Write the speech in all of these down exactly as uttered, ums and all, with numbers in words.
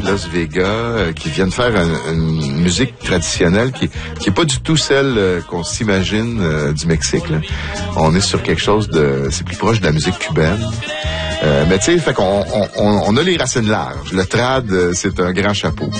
Las Vegas euh, qui viennent faire un, une musique traditionnelle qui qui est pas du tout celle euh, qu'on s'imagine euh, du Mexique. Là. On est sur quelque chose de, c'est plus proche de la musique cubaine. Euh, mais tu sais, fait qu'on on, on, on a les racines larges. Le trad, euh, c'est un grand chapeau.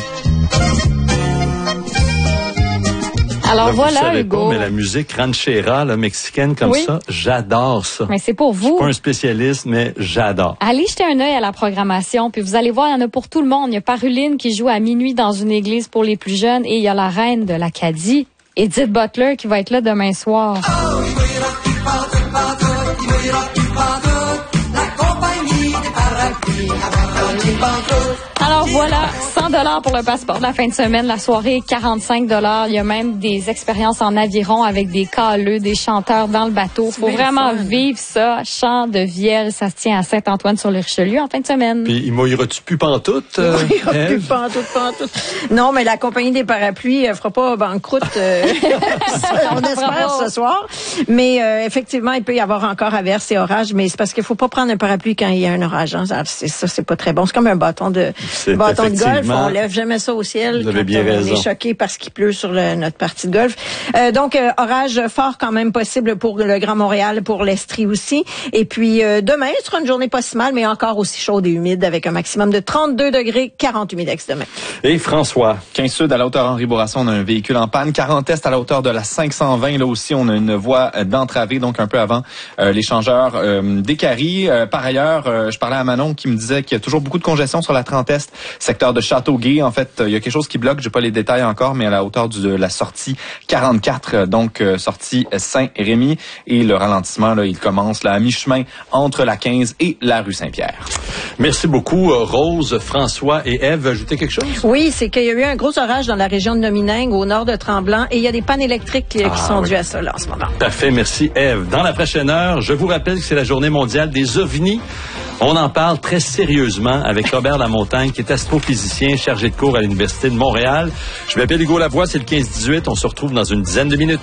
Alors là, voilà, vous savez Hugo. pas, mais la musique ranchera, la mexicaine comme oui. ça, j'adore ça. Mais c'est pour vous. Je suis pas un spécialiste, mais j'adore. Allez jeter un œil à la programmation, puis vous allez voir, il y en a pour tout le monde. Il y a Paruline qui joue à minuit dans une église pour les plus jeunes, et il y a la reine de l'Acadie, Edith Butler, qui va être là demain soir. Alors voilà, cent dollars pour le passeport de la fin de semaine. La soirée, quarante-cinq dollars. Il y a même des expériences en aviron avec des caleux, des chanteurs dans le bateau. Faut vraiment vivre ça. Chant de Vielle, ça se tient à Saint-Antoine-sur-le-Richelieu en fin de semaine. Puis, il mouillera-tu plus pantoute? Euh, il mouillera Ève? plus pantoute, pantoute. Non, mais la compagnie des parapluies ne fera pas banqueroute. Euh, on espère ce soir. Mais euh, effectivement, il peut y avoir encore averses et orages, mais c'est parce qu'il faut pas prendre un parapluie quand il y a un orage. Hein. Ça, c'est, ça, c'est pas très bon. C'est comme un bâton de C'est bâton de golf. On effectivement- lève jamais ça au ciel. Vous avez quand bien on raison. est choqué parce qu'il pleut sur le- notre partie de golf. Euh, donc, euh, orage fort quand même possible pour le Grand Montréal, pour l'Estrie aussi. Et puis, euh, demain, ce sera une journée pas si mal, mais encore aussi chaude et humide avec un maximum de trente-deux degrés, quarante humidex demain. Et François? quinze sud à la hauteur Henri Bourasson, on a un véhicule en panne. quarante est à la hauteur de la cinq cent vingt, là aussi, on a une voie euh, d'entravé, donc un peu avant euh, l'échangeur euh, d'Écarie. Euh, par ailleurs, euh, je parlais à Manon qui me disait qu'il y a toujours beaucoup de congestion sur la trente est, secteur de Châteauguay. En fait, il y a quelque chose qui bloque, j'ai pas les détails encore, mais à la hauteur du- de la sortie quarante-quatre, euh, donc euh, sortie Saint-Rémy. Et le ralentissement, là, il commence là, à mi-chemin entre la quinze et la rue Saint-Pierre. Merci beaucoup, euh, Rose, François et Ève. Ajoutez quelque chose? Oui, c'est qu'il y a eu un gros orage dans la région de Nominingue, au nord de Tremblant, et il y a des pannes électriques qui, Ah, qui sont oui. dues à ça là, en ce moment. Parfait, merci Ève. Dans la prochaine heure, je vous rappelle que c'est la journée mondiale des ovnis. On en parle très sérieusement avec Robert Lamontagne, qui est astrophysicien chargé de cours à l'Université de Montréal. Je m'appelle Hugo Lavoie, c'est le quinze dix-huit. On se retrouve dans une dizaine de minutes.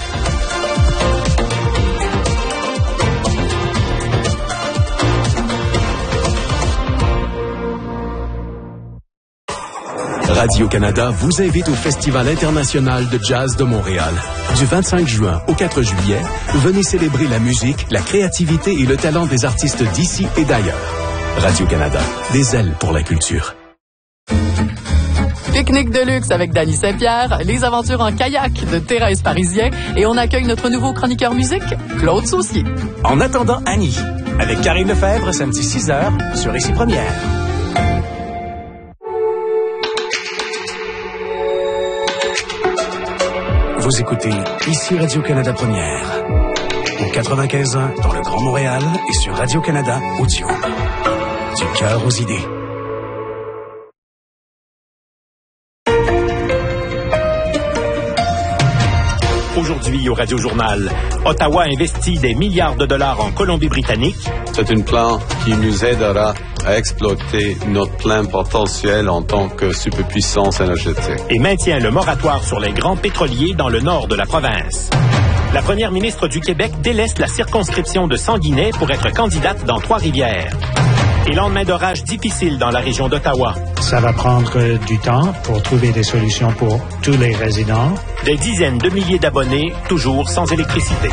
Radio-Canada vous invite au Festival international de jazz de Montréal. Du vingt-cinq juin au quatre juillet, venez célébrer la musique, la créativité et le talent des artistes d'ici et d'ailleurs. Radio-Canada, des ailes pour la culture. Pique-nique de luxe avec Dany Saint-Pierre, les aventures en kayak de Thérèse Parisien et on accueille notre nouveau chroniqueur musique, Claude Saucier. En attendant Annie, avec Karine Lefebvre, samedi six heures, sur Ici Première. Vous écoutez Ici Radio-Canada Première. Au quatre-vingt-quinze ans dans le Grand Montréal et sur Radio-Canada Audio. Du cœur aux idées. Aujourd'hui au Radio-Journal, Ottawa investit des milliards de dollars en Colombie-Britannique. C'est un plan qui nous aidera à exploiter notre plein potentiel en tant que superpuissance énergétique. Et maintient le moratoire sur les grands pétroliers dans le nord de la province. La première ministre du Québec délaisse la circonscription de Sanguinet pour être candidate dans Trois-Rivières. Et lendemain d'orage difficile dans la région d'Ottawa. Ça va prendre du temps pour trouver des solutions pour tous les résidents. Des dizaines de milliers d'abonnés, toujours sans électricité.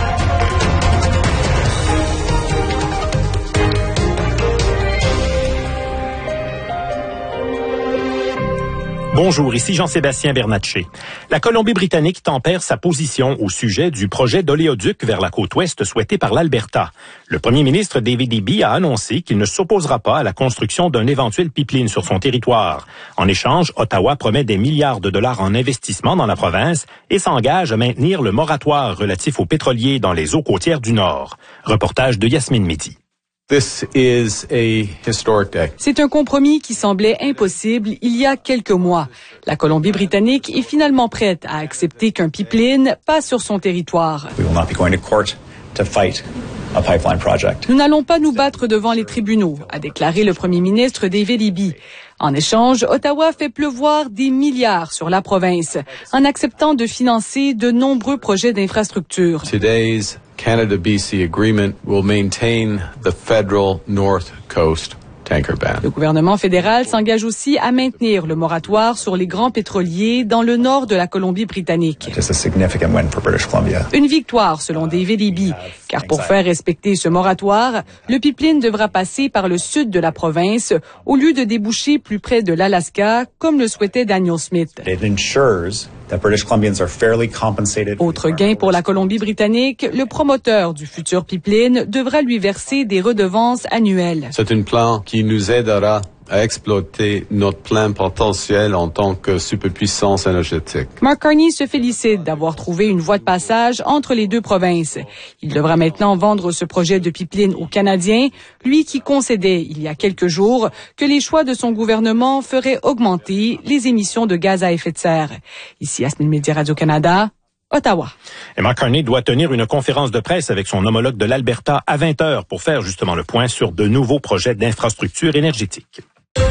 Bonjour, ici Jean-Sébastien Bernatchez. La Colombie-Britannique tempère sa position au sujet du projet d'oléoduc vers la côte ouest souhaité par l'Alberta. Le premier ministre David Eby a annoncé qu'il ne s'opposera pas à la construction d'un éventuel pipeline sur son territoire. En échange, Ottawa promet des milliards de dollars en investissement dans la province et s'engage à maintenir le moratoire relatif aux pétroliers dans les eaux côtières du Nord. Reportage de Yasmine Mehdi. This is a historic day. C'est un compromis qui semblait impossible il y a quelques mois. La Colombie-Britannique est finalement prête à accepter qu'un pipeline passe sur son territoire. We will not be going to court to fight a pipeline project. Nous n'allons pas nous battre devant les tribunaux, a déclaré le premier ministre David Eby. En échange, Ottawa fait pleuvoir des milliards sur la province, en acceptant de financer de nombreux projets d'infrastructure. Today's Canada-B C agreement will maintain the federal north coast tanker ban. Le gouvernement fédéral s'engage aussi à maintenir le moratoire sur les grands pétroliers dans le nord de la Colombie-Britannique. Just a significant win for British Columbia. Une victoire selon David Eby, car pour faire respecter ce moratoire, le pipeline devra passer par le sud de la province au lieu de déboucher plus près de l'Alaska, comme le souhaitait Daniel Smith. It ensures that British Columbians are fairly compensated. Autre gain pour la Colombie-Britannique, le promoteur du futur pipeline devra lui verser des redevances annuelles. C'est un plan qui nous aidera à exploiter notre plein potentiel en tant que superpuissance énergétique. Mark Carney se félicite d'avoir trouvé une voie de passage entre les deux provinces. Il devra maintenant vendre ce projet de pipeline aux Canadiens, lui qui concédait il y a quelques jours que les choix de son gouvernement feraient augmenter les émissions de gaz à effet de serre. Ici, Asmine Média, Radio-Canada, Ottawa. Et Mark Carney doit tenir une conférence de presse avec son homologue de l'Alberta à vingt heures pour faire justement le point sur de nouveaux projets d'infrastructures énergétiques.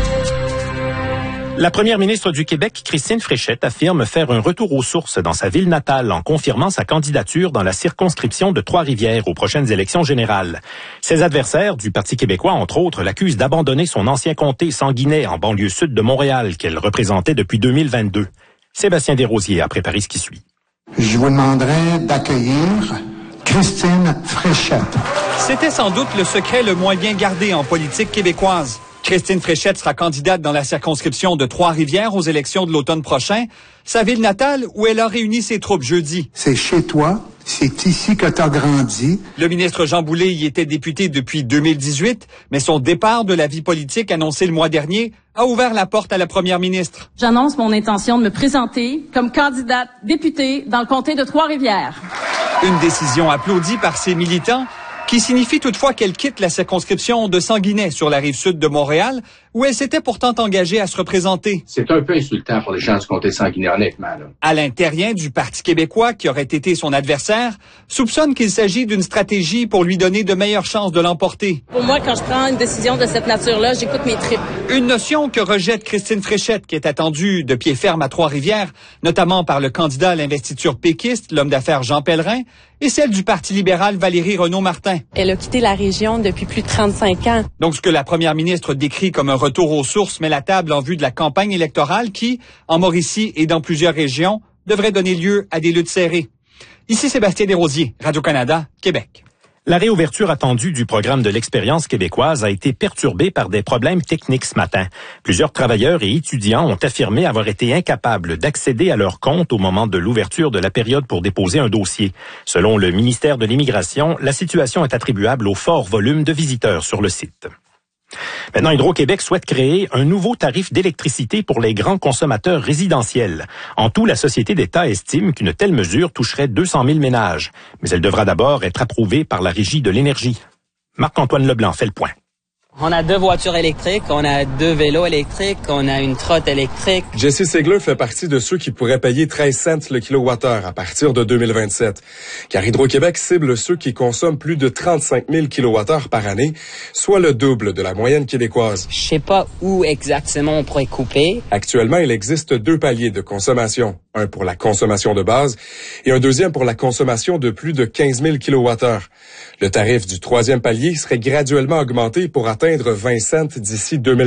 La première ministre du Québec, Christine Fréchette, affirme faire un retour aux sources dans sa ville natale en confirmant sa candidature dans la circonscription de Trois-Rivières aux prochaines élections générales. Ses adversaires du Parti québécois, entre autres, l'accusent d'abandonner son ancien comté Sanguinet en banlieue sud de Montréal qu'elle représentait depuis deux mille vingt-deux. Sébastien Desrosiers a préparé ce qui suit. Je vous demanderai d'accueillir Christine Fréchette. C'était sans doute le secret le moins bien gardé en politique québécoise. Christine Fréchette sera candidate dans la circonscription de Trois-Rivières aux élections de l'automne prochain, sa ville natale où elle a réuni ses troupes jeudi. C'est chez toi, c'est ici que tu as grandi. Le ministre Jean Boulet y était député depuis deux mille dix-huit, mais son départ de la vie politique annoncé le mois dernier a ouvert la porte à la première ministre. J'annonce mon intention de me présenter comme candidate députée dans le comté de Trois-Rivières. Une décision applaudie par ses militants, qui signifie toutefois qu'elle quitte la circonscription de Sanguinet sur la rive sud de Montréal, où elle s'était pourtant engagée à se représenter. C'est un peu insultant pour les gens du comté de Sanguinet, honnêtement. Là. Alain Terrien, du Parti québécois, qui aurait été son adversaire, soupçonne qu'il s'agit d'une stratégie pour lui donner de meilleures chances de l'emporter. Pour moi, quand je prends une décision de cette nature-là, j'écoute mes tripes. Une notion que rejette Christine Fréchette, qui est attendue de pied ferme à Trois-Rivières, notamment par le candidat à l'investiture péquiste, l'homme d'affaires Jean Pellerin, et celle du Parti libéral Valérie Renaud-Martin. Elle a quitté la région depuis plus de trente-cinq ans. Donc, ce que la première ministre décrit comme un retour aux sources met la table en vue de la campagne électorale qui, en Mauricie et dans plusieurs régions, devrait donner lieu à des luttes serrées. Ici Sébastien Desrosiers, Radio-Canada, Québec. La réouverture attendue du programme de l'expérience québécoise a été perturbée par des problèmes techniques ce matin. Plusieurs travailleurs et étudiants ont affirmé avoir été incapables d'accéder à leur compte au moment de l'ouverture de la période pour déposer un dossier. Selon le ministère de l'Immigration, la situation est attribuable au fort volume de visiteurs sur le site. Maintenant, Hydro-Québec souhaite créer un nouveau tarif d'électricité pour les grands consommateurs résidentiels. En tout, la société d'État estime qu'une telle mesure toucherait deux cent mille ménages. Mais elle devra d'abord être approuvée par la Régie de l'énergie. Marc-Antoine Leblanc fait le point. On a deux voitures électriques, on a deux vélos électriques, on a une trotte électrique. Jesse Segler fait partie de ceux qui pourraient payer treize cents le kilowattheure à partir de deux mille vingt-sept. Car Hydro-Québec cible ceux qui consomment plus de trente-cinq mille kilowattheures par année, soit le double de la moyenne québécoise. Je sais pas où exactement on pourrait couper. Actuellement, il existe deux paliers de consommation. Un pour la consommation de base et un deuxième pour la consommation de plus de quinze mille kilowattheures. Le tarif du troisième palier serait graduellement augmenté pour atteindre vingt cents d'ici deux mille